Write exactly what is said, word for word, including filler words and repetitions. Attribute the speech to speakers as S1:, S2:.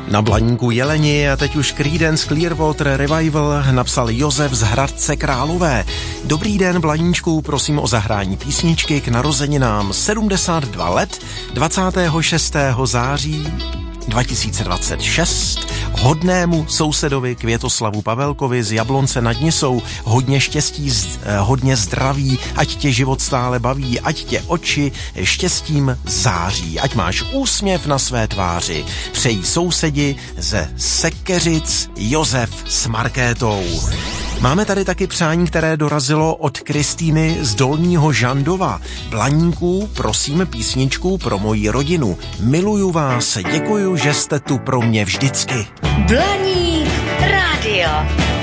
S1: Na Blaníku Jeleni a teď už Creedence Clearwater Revival napsal Josef z Hradce Králové. Dobrý den, Blaníčku, prosím o zahrání písničky k narozeninám sedmdesát dva let, dvacátého šestého září dva tisíce dvacet šest, hodnému sousedovi Květoslavu Pavelkovi z Jablonce nad Nisou, hodně štěstí, hodně zdraví, ať tě život stále baví, ať tě oči štěstím září, ať máš úsměv na své tváři. Přejí sousedi ze Sekeřic Josef s Markétou. Máme tady taky přání, které dorazilo od Kristýny z Dolního Žandova. Blaníku, prosím písničku pro moji rodinu. Miluju vás, děkuju, že jste tu pro mě vždycky.
S2: Blaník rádio.